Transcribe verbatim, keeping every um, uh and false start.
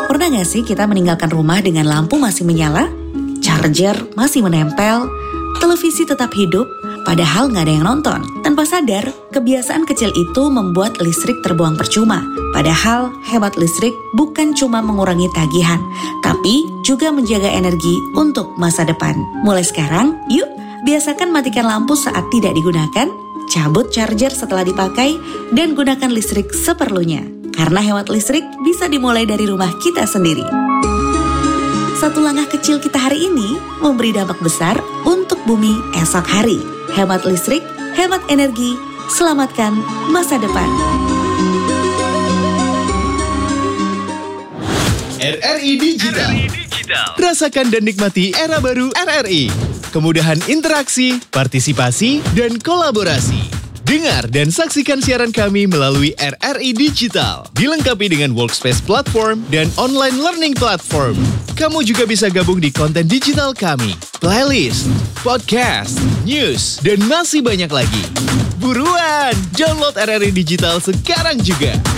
Pernah gak sih kita meninggalkan rumah dengan lampu masih menyala, charger masih menempel, televisi tetap hidup, padahal gak ada yang nonton? Tanpa sadar, kebiasaan kecil itu membuat listrik terbuang percuma. Padahal hemat listrik bukan cuma mengurangi tagihan, tapi juga menjaga energi untuk masa depan. Mulai sekarang, yuk biasakan matikan lampu saat tidak digunakan, cabut charger setelah dipakai, dan gunakan listrik seperlunya. Karena hemat listrik bisa dimulai dari rumah kita sendiri. Satu langkah kecil kita hari ini memberi dampak besar untuk bumi esok hari. Hemat listrik, hemat energi, selamatkan masa depan. R R I Digital. Rasakan dan nikmati era baru R R I. Kemudahan interaksi, partisipasi, dan kolaborasi. Dengar dan saksikan siaran kami melalui R R I Digital. Dilengkapi dengan workspace platform dan online learning platform. Kamu juga bisa gabung di konten digital kami, playlist, podcast, news, dan masih banyak lagi. Buruan, download R R I Digital sekarang juga.